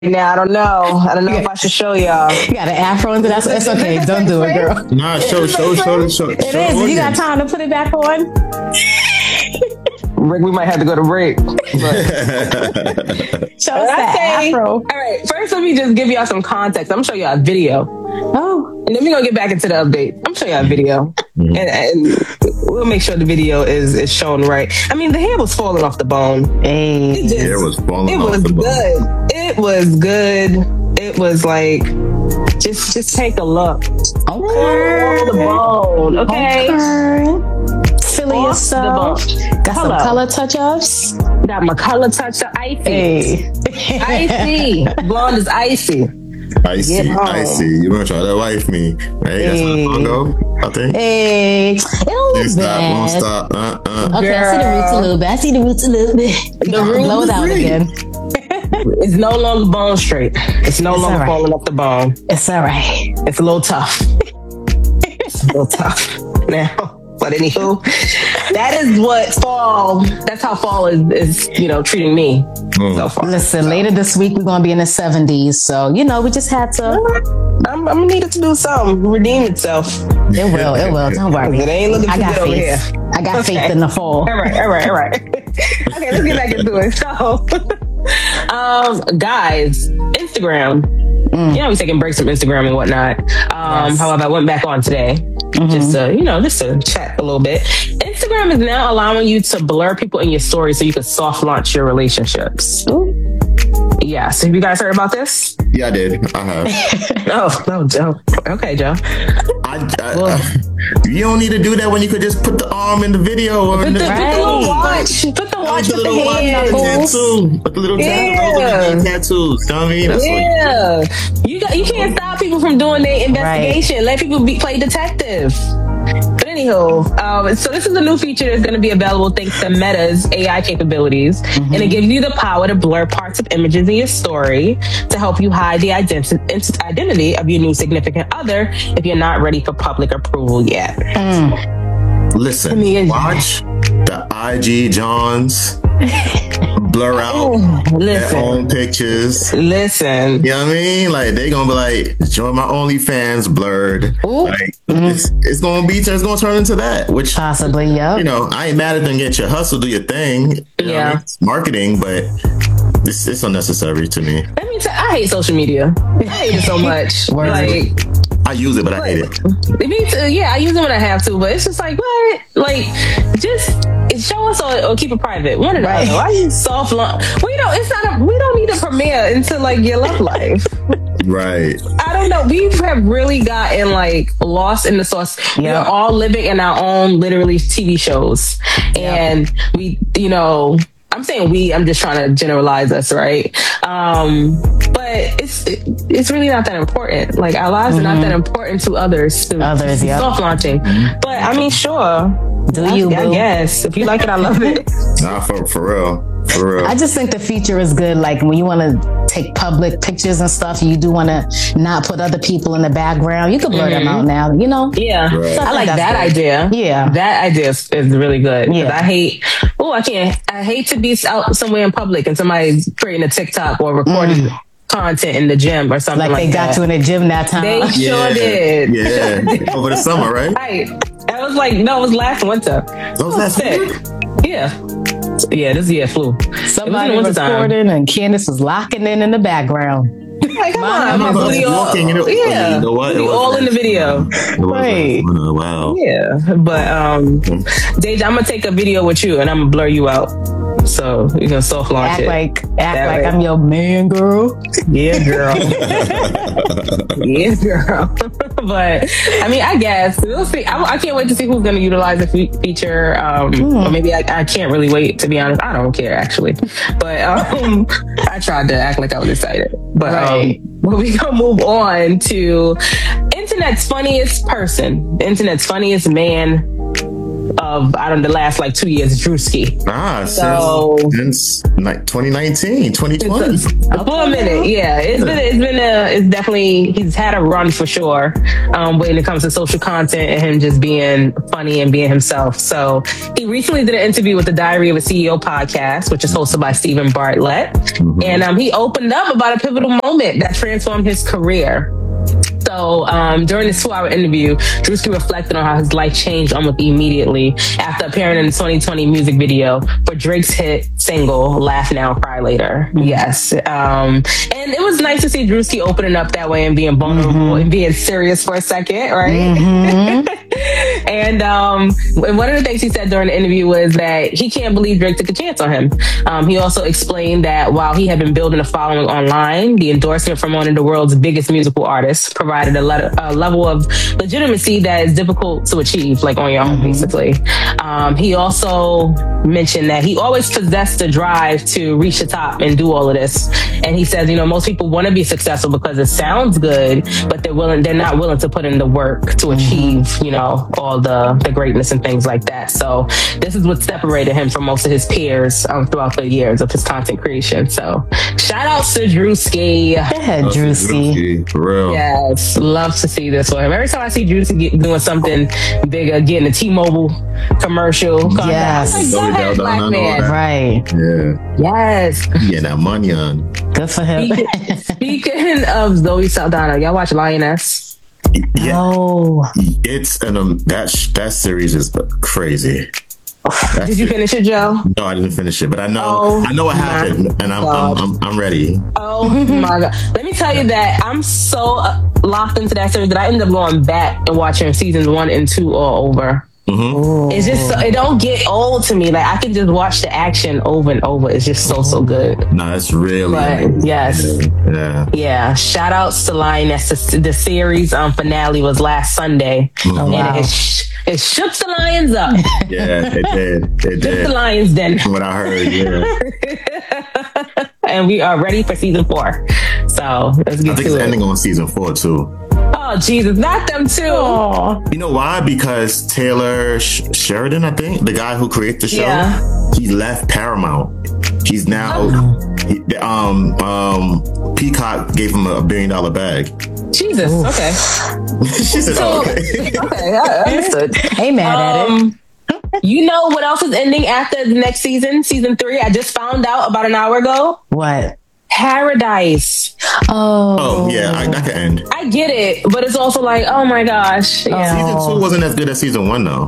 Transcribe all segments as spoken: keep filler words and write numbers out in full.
now. I don't know. I don't know if I should show y'all. You got an afro into that. It's okay. Don't do it, girl. Nah, show, show, show, show. It is. You got time to put it back on? Rick, we might have to go to break. Show us that afro. All right. First, let me just give y'all some context. I'm gonna show y'all a video. Oh. And then we're gonna get back into the update. I'm gonna show y'all a video. Mm. And, and we'll make sure the video is, is shown right. I mean, the hair was falling off the bone. Hey. It, just, hair was falling it off was the good. bone. It was good. It was like, just just take a look. Okay. All the bone. Okay. okay. Feeling yourself. Got Hello. some color touch-ups. Got my color touch up. Icy. Hey. Icy. Blonde is icy. Icy, icy. You want to try to wife me, right? That's Hey. not go, I think. Hey. It don't You look stop, bad. won't stop. Uh, uh. Okay, I see the roots a little bit. I see the roots a little bit. The roots blow it out great. again. It's no longer bone straight. It's no It's longer all right. falling off the bone. It's all right. It's a little tough. It's a little tough now. But anywho, that is what fall. That's how fall is, is you know, treating me Mm. so far. Listen, later this week we're gonna be in the seventies, so you know we just had to. I'm, I'm gonna need it to do something, redeem itself. It will, it will. Don't worry. It ain't looking I too got good over here. faith. I got Okay. faith in the fall. All right, all right, all right. Okay, let's get back into it. So, um, guys, Instagram. Mm. You know, we're taking breaks from Instagram and whatnot. Um, Yes. However, I went back on today Mm-hmm. just to, you know, just to chat a little bit. Instagram is now allowing you to blur people in your story so you can soft launch your relationships. Ooh. Yeah. So have you guys heard about this? Yeah, I did. I have. Oh, no, Joe. Okay, Joe. I, I, I, you don't need to do that when you could just put the arm in the video or Put in the, the, put the little watch. Put the watch Put with the the little watch hands. and the tattoo. Put the little Yeah. tattoo. Tattoos. You know what I mean? That's what Yeah, you got. You can't stop people from doing their investigation. Let people be play detective. But anywho, um, so this is a new feature that's going to be available thanks to Meta's A I capabilities, Mm-hmm. and it gives you the power to blur parts of images in your story to help you hide the identi- identity of your new significant other if you're not ready for public approval yet. Mm. Listen, I mean, watch the I G Johns blur out their Listen, own pictures. listen. You know what I mean? Like they gonna be like, join my OnlyFans blurred. Ooh. Like it's, it's gonna be, it's gonna turn into that. Which Possibly, yep. you know, I ain't mad at them. Get your hustle, do your thing. You know what I Yeah. mean? It's marketing, but it's, it's unnecessary to me. Let me tell. I hate social media. I hate it so much. Word. Like. I use it, but I hate it. Me too. Yeah, I use it when I have to, but it's just like, what? Like, just show us or, or keep it private. One or the Right. other. Why you soft launch? We don't. It's not. A, we don't need a premiere into like your love life. Right. I don't know. We have really gotten like lost in the sauce. Yeah. We're all living in our own literally T V shows, and we, you know. I'm saying we, I'm just trying to generalize us, right? Um, but it's it, it's really not that important. Like, our lives Mm-hmm. are not that important to others. To Others, yeah. soft launching. But I mean, sure. Do you, I, I boo? guess. If you like it, I love it. Nah, for, for real. For real. I just think the feature is good. Like when you want to take public pictures and stuff, you do want to not put other people in the background. You can blur them out now, you know? Yeah. Right. I like that's that good. idea. Yeah. That idea is, is really good. 'Cause Yeah. I hate, oh, I can't, I hate to be out somewhere in public and somebody's creating a TikTok or recording content in the gym or something Like, like, they that. got you in the gym that time. They yeah. sure did. Yeah. Over the summer, right? Right. I was like, no, it was last winter. That was last Sick. week? Yeah. Yeah, this year flew. Somebody it was was in the wintertime. recording and Candace was locking in in the background. Like, come Mine, on, I'm my just booty all, walking, you know- yeah, you know what? It booty was all in the nice. video. It was Right. last winter. Wow. Yeah, but um, Deja, I'm gonna take a video with you and I'm gonna blur you out, so you can soft launch Act it. like act That like way. I'm your man, girl. Yeah, girl. Yeah, girl. But I mean, I guess we'll see. I, I can't wait to see who's going to utilize the fe- feature. Um, Or maybe I, I can't really wait, to be honest. I don't care actually. But um, I tried to act like I was excited. But Right. um, well, we gonna move on to internet's funniest person, the internet's funniest man of I don't know, the last like two years, Drewski. Ah, So- since, since like twenty nineteen, twenty twenty. For a minute, yeah, it's been it's been a it's definitely he's had a run for sure. Um, when it comes to social content and him just being funny and being himself. So he recently did an interview with the Diary of a C E O podcast, which is hosted by Stephen Bartlett, Mm-hmm. and um, he opened up about a pivotal moment that transformed his career. So um, during this two-hour interview, Drewski reflected on how his life changed almost immediately after appearing in the twenty twenty music video for Drake's hit single "Laugh Now, Cry Later." Yes, um, and it was nice to see Drewski opening up that way and being vulnerable mm-hmm. and being serious for a second, right? Mm-hmm. and um, and one of the things he said during the interview was that he can't believe Drake took a chance on him. Um, he also explained that while he had been building a following online, the endorsement from one of the world's biggest musical artists provided a, le- a level of legitimacy that is difficult to achieve, like on your own, mm-hmm. basically. Um, he also mentioned that he always possessed the drive to reach the top and do all of this. And he says, you know, most people want to be successful because it sounds good, but they're willing, they're not willing to put in the work to achieve, you know, all the, the greatness and things like that. So this is what separated him from most of his peers um, throughout the years of his content creation. So shout out to Drewski. Go ahead, Drewski. For real. Yes, love to see this for him. Every time I see Drewski get, doing something bigger, getting a T-Mobile commercial. Yes. Like, go ahead, black man. Right. Yeah. Yes. Getting that money on. Good for him. Speaking, speaking of Zoe Saldana, y'all watch Lioness? Yeah. Oh. It's an um that sh- that series is crazy. That's Did you it. finish it, Joe? No, I didn't finish it, but I know Oh, I know what happened, and I'm I'm, I'm I'm ready. Oh my God. Let me tell you that I'm so uh, locked into that series that I ended up going back and watching seasons one and two all over. Mm-hmm. It's just so, it don't get old to me. Like I can just watch the action over and over. It's just so so good. No, that's really But amazing. yes, Yeah. yeah. Shout outs to Lioness. The, the series um, finale was last Sunday, Mm-hmm. and wow. it, sh- it shook the lions up. Yeah, it did. It Shook did. the lions den. From what I heard, yeah. And we are ready for season four. So let's get I think to it's it. ending on season four too. Oh Jesus, not them too. You know why? Because Taylor Sh- Sheridan, I think, the guy who created the show, Yeah. he left Paramount. He's now, he, um, um, Peacock gave him a billion dollar bag. Jesus. Okay. She said, So, oh, okay. okay, I understood. Ain't mad at it. Um, you know what else is ending after the next season, season three? I just found out about an hour ago. What? Paradise. Oh. Oh, yeah, I, that could end. I get it, but it's also like, oh my gosh. Yeah. Season two wasn't as good as season one, though.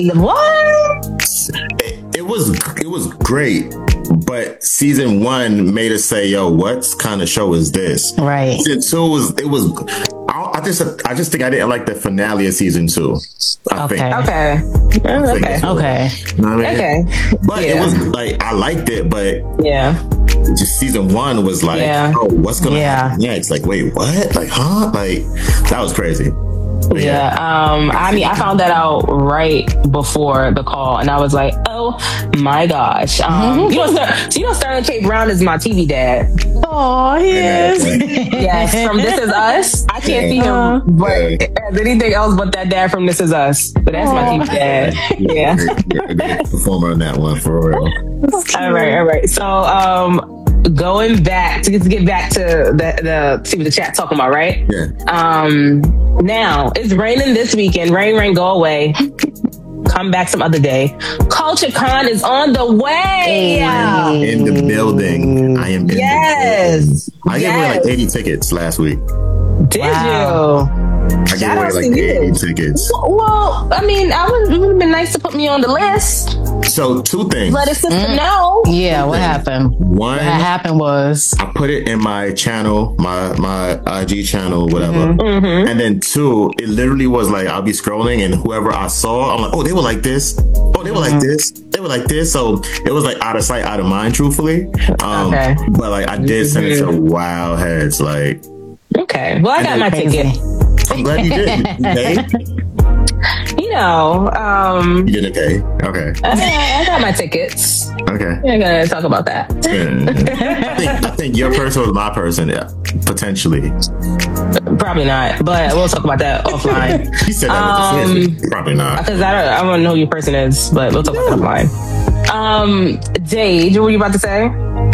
What? It, it was, it was great, but season one made us say, "Yo, what kind of show is this?" Right. Season two was, it was. I, I just, I just think I didn't like the finale of season two. I Okay. think. Okay. I think Okay. it's- Okay. You know what I mean? Okay. But Yeah. it was like I liked it, but Yeah. just season one was like, Yeah. oh, what's gonna Yeah. happen next? Like, wait, what? Like, huh? Like, that was crazy. But Yeah. Um, I mean, I found that out right before the call, and I was like, "Oh my gosh!" Um, you know, Ster- so you know, Sterling K. Brown is my T V dad. Oh, he is. Yes, from This Is Us. I can't see Uh-huh. him, but as anything else but that dad from This Is Us. But that's my T V dad. Yeah. Great, great performer on that one for real. All right. All right. So, um, going back to, to get back to the the see what the chat talking about, right? Yeah. Um, now it's raining this weekend. Rain, rain, go away. Come back some other day. Culture Con is on the way. In the building. I am in Yes. the building. I gave away like Yes. eighty tickets last week. Did Wow. you? I gave Shout away out like to you. eighty tickets. Well, I mean, I would, it would have been nice to put me on the list. So two things. Let a sister know. Yeah, what happened? One, What happened was I put it in my channel, my my I G channel, whatever. Mm-hmm. And then two, it literally was like I'll be scrolling and whoever I saw, I'm like, oh, they were like this. Oh, they were like this. They were like this. So it was like out of sight, out of mind, truthfully. Um, Okay. But like I did send it to Wild Heads. Like, Okay. Well, I got my crazy. ticket. I'm glad you did. You paid? You know, um, You didn't pay. Okay. I, I got my tickets. Okay. We're gonna talk about that. I think I think your person was my person, yeah, potentially. Probably not, but we'll talk about that offline. He said that Um, with the Probably not. Because I don't, I don't know who your person is, but we'll talk about that offline. Um, Jade, what were you about to say?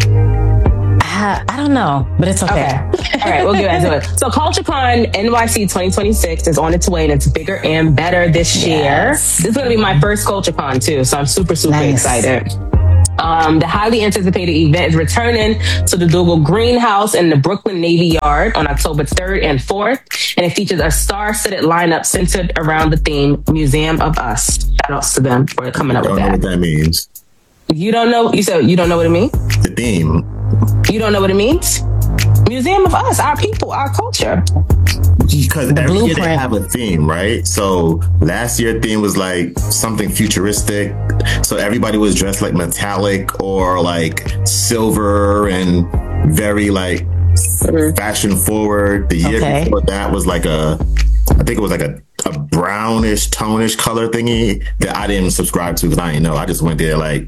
I, I don't know, but it's okay. Okay. All right, we'll get into it. So CultureCon N Y C twenty twenty-six is on its way and it's bigger and better this Yes. year. This is going to be my first CultureCon too, so I'm super, super Nice. excited. Um, the highly anticipated event is returning to the Dougal Greenhouse in the Brooklyn Navy Yard on October third and fourth, and it features a star-studded lineup centered around the theme Museum of Us. Shout outs to them for coming up I don't with know what that. that means. You don't know? You said you don't know what it means? The theme. You don't know what it means? Museum of Us, our people, our culture. Because every year they blueprint. have a theme, right? So last year theme was like something futuristic. So everybody was dressed like metallic or like silver and very like fashion forward. The year Okay. before that was like a, I think it was like a, a brownish, tonish color thingy that I didn't subscribe to because I didn't know. I just went there like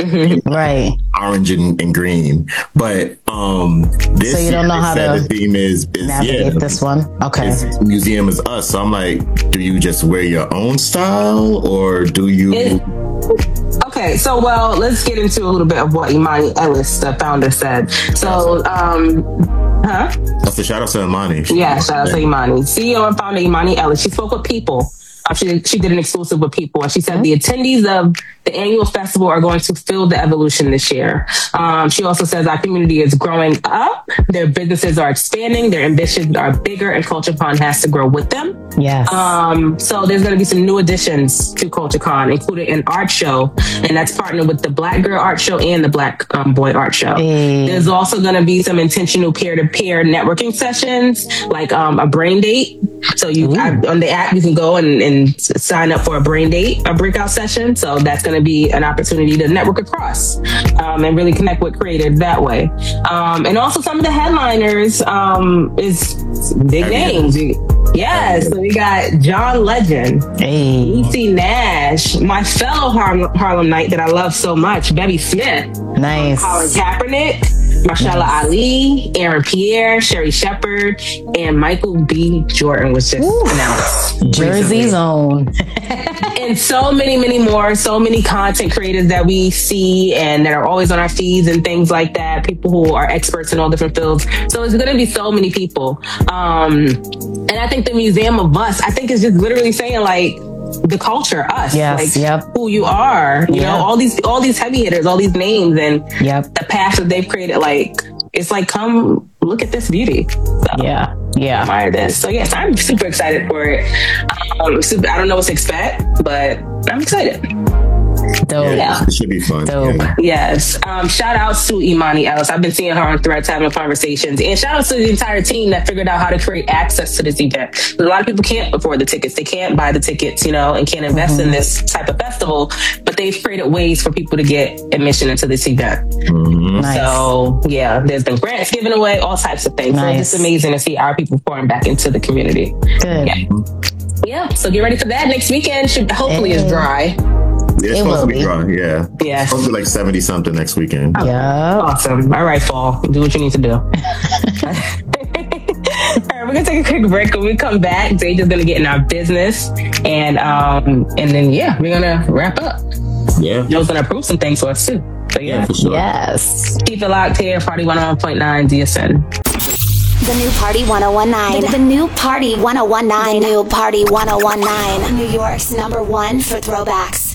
Right. orange and, and green. But um this So you don't year know they how said to the theme is, is Navigate yeah, this one. Okay. it's Museum is Us. So I'm like, do you just wear your own style or do you? It- Okay, so well, let's get into a little bit of what Imani Ellis, the founder, said. So, um, huh? That's a shout out to Imani. Yeah, shout out to Imani. C E O and founder Imani Ellis. She spoke with People. Uh, she, she did an exclusive with People, and she said the attendees of the annual festival are going to feel the evolution this year. Um, she also says our community is growing up, their businesses are expanding, their ambitions are bigger, and CultureCon has to grow with them. Yes. Um, so there's going to be some new additions to CultureCon, including an art show, and that's partnered with the Black Girl Art Show and the Black um, Boy Art Show. Hey. There's also going to be some intentional peer-to-peer networking sessions, like um, a brain date. So you I, on the app, you can go and, and sign up for a brain date, a breakout session. So that's going to be an opportunity to network across um, and really connect with creatives that way. Um, and also some of the headliners um, is big names. Yes, so we got John Legend, Hey. Niecy Nash, my fellow Harlem, Harlem Night that I love so much, Bevy Smith, Nice. Colin Kaepernick, Marshala Ali, Aaron Pierre, Sherry Shepard, and Michael B. Jordan was just Ooh. announced. Jersey's own. And so many, many more, so many content creators that we see and that are always on our feeds and things like that. People who are experts in all different fields. So it's going to be so many people. Um, and I think the Museum of Us, I think is just literally saying like, the culture, us, Yes, like yep. who you are, you Yeah. know, all these, all these heavy hitters, all these names and Yep. the path that they've created. Like, it's like, come look at this beauty. So, Yeah. Yeah. admire this. So yes, I'm super excited for it. Um, super, I don't know what to expect, but I'm excited. Dope. Yeah. It should be fun. Dope. Yeah. Yes. Um, shout outs to Imani Ellis. I've been seeing her on Threads having conversations. And shout outs to the entire team that figured out how to create access to this event. A lot of people can't afford the tickets. They can't buy the tickets, you know, and can't invest Mm-hmm. in this type of festival. But they've created ways for people to get admission into this event. Mhm. Nice. So yeah, there's been grants given away, all types of things. Nice. So it's amazing to see our people pouring back into the community. Good. Yeah. Yeah. So get ready for that next weekend. Should hopefully is Hey. dry. It's It supposed will to be be. dry. Yeah. Yeah. It's supposed to be like seventy something next weekend. Yeah. Awesome. All right, fall. Do what you need to do. All right, we're gonna take a quick break. When we come back, Deja's gonna get in our business, and um, and then yeah, we're gonna wrap up. Yeah. Joe's gonna approve some things for us too. So yeah, Yeah, for sure. Yes. keep it locked here. Party one oh one point nine D S N. The new Party one oh one nine. The new Party one oh one nine. The new Party one oh one nine. New York's number one for throwbacks.